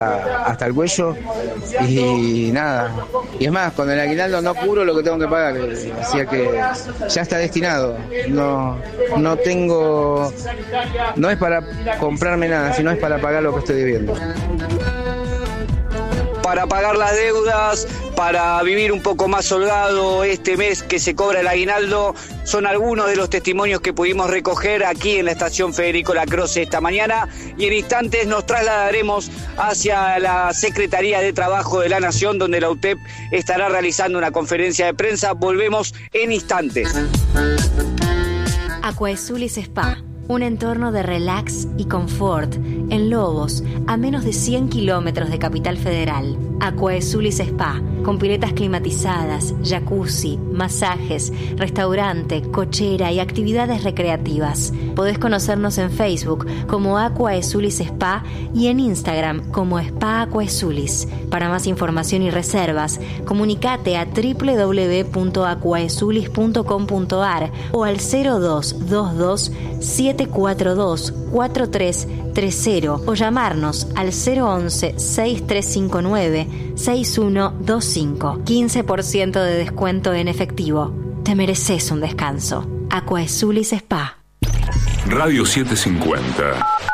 hasta el cuello y nada. Y es más, con el aguinaldo no cubro lo que tengo que pagar, así que ya está destinado. No tengo, no es para comprarme nada, sino es para pagar lo que estoy debiendo. Para pagar las deudas, para vivir un poco más holgado este mes que se cobra el aguinaldo, son algunos de los testimonios que pudimos recoger aquí en la estación Federico Lacroze esta mañana, y en instantes nos trasladaremos hacia la Secretaría de Trabajo de la Nación, donde la UTEP estará realizando una conferencia de prensa. Volvemos en instantes. Aquaesulis Spa, un entorno de relax y confort en Lobos, a menos de 100 kilómetros de Capital Federal. Aquaesulis Spa, con piletas climatizadas, jacuzzi, masajes, restaurante, cochera y actividades recreativas. Podés conocernos en Facebook como Aquaesulis Spa y en Instagram como Spa Aquaesulis. Para más información y reservas, comunicate a www.aquaesulis.com.ar o al 0222 742 4330 o llamarnos al 011 6359 6125. 15% de descuento en efectivo. Te mereces un descanso. Aquaesulis Spa. Radio 750.